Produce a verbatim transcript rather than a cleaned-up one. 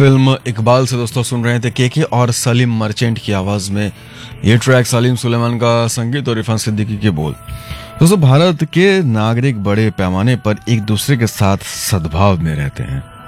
Film Iqbal से दोस्तों सुन रहे थे केके और सलीम मर्चेंट की आवाज में ये ट्रैक, सलीम सुलेमान का संगीत और इरफान सिद्दीकी के बोल। दोस्तों, भारत के नागरिक बड़े पैमाने पर एक दूसरे के साथ सद्भाव में रहते हैं।